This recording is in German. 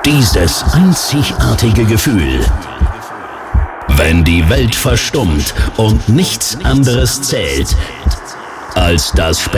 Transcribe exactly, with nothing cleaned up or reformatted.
Dieses einzigartige Gefühl, wenn die Welt verstummt und nichts anderes zählt als das